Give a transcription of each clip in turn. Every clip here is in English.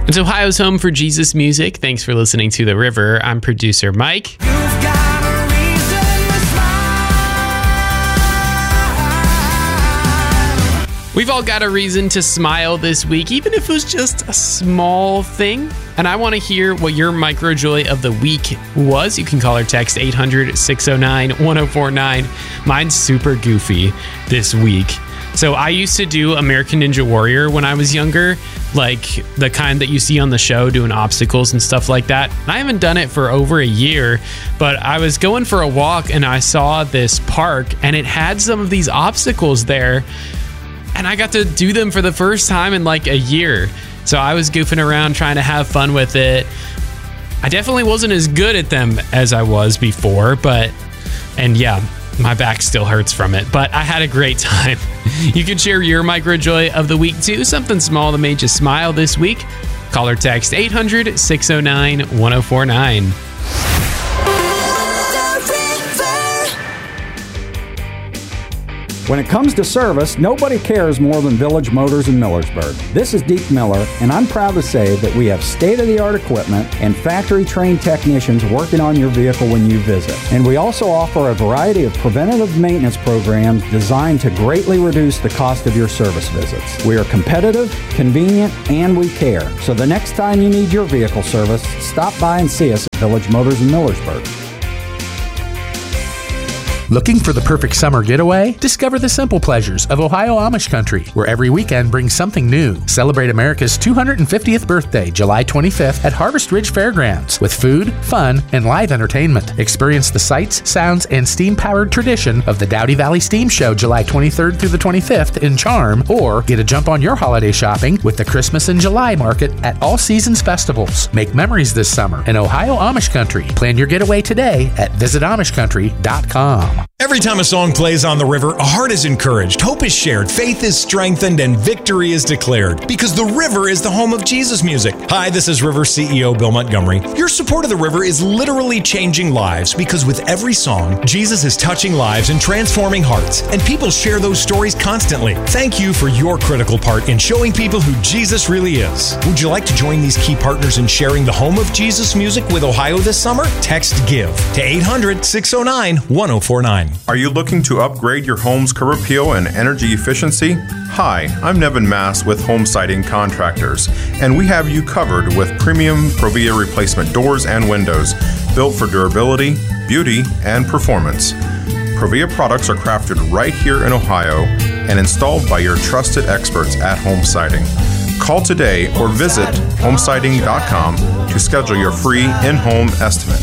It's Ohio's home for Jesus music. Thanks for listening to The River. I'm producer Mike. We've all got a reason to smile this week, even if it was just a small thing. And I want to hear what your microjoy of the week was. You can call or text 800-609-1049. Mine's super goofy this week. So I used to do American Ninja Warrior when I was younger, like the kind that you see on the show doing obstacles and stuff like that. And I haven't done it for over a year, but I was going for a walk and I saw this park and it had some of these obstacles there. And I got to do them for the first time in like a year. So I was goofing around trying to have fun with it. I definitely wasn't as good at them as I was before, and yeah, my back still hurts from it, but I had a great time. You can share your microjoy of the week too, something small that made you smile this week. Call or text 800-609-1049. When it comes to service, nobody cares more than Village Motors in Millersburg. This is Deke Miller, and I'm proud to say that we have state-of-the-art equipment and factory-trained technicians working on your vehicle when you visit. And we also offer a variety of preventative maintenance programs designed to greatly reduce the cost of your service visits. We are competitive, convenient, and we care. So the next time you need your vehicle service, stop by and see us at Village Motors in Millersburg. Looking for the perfect summer getaway? Discover the simple pleasures of Ohio Amish Country, where every weekend brings something new. Celebrate America's 250th birthday, July 25th at Harvest Ridge Fairgrounds with food, fun, and live entertainment. Experience the sights, sounds, and steam-powered tradition of the Dowdy Valley Steam Show, July 23rd through the 25th in Charm, or get a jump on your holiday shopping with the Christmas in July market at All Seasons Festivals. Make memories this summer in Ohio Amish Country. Plan your getaway today at visitamishcountry.com. Every time a song plays on the river, a heart is encouraged, hope is shared, faith is strengthened, and victory is declared. Because the river is the home of Jesus music. Hi, this is River CEO Bill Montgomery. Your support of the river is literally changing lives because with every song, Jesus is touching lives and transforming hearts. And people share those stories constantly. Thank you for your critical part in showing people who Jesus really is. Would you like to join these key partners in sharing the home of Jesus music with Ohio this summer? Text GIVE to 800-609-1049. Are you looking to upgrade your home's curb appeal and energy efficiency? Hi, I'm Nevin Mass with Home Siding Contractors, and we have you covered with premium Provia replacement doors and windows built for durability, beauty, and performance. Provia products are crafted right here in Ohio and installed by your trusted experts at Home Siding. Call today or visit homesiding.com to schedule your free in-home estimate.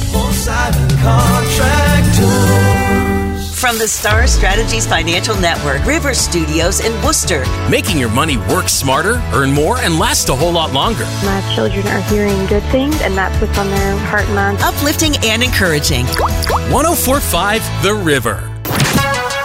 From the Star Strategies Financial Network, River Studios in Worcester. Making your money work smarter, earn more, and last a whole lot longer. My children are hearing good things, and that's what's on their heart and mind. Uplifting and encouraging. 104.5 The River.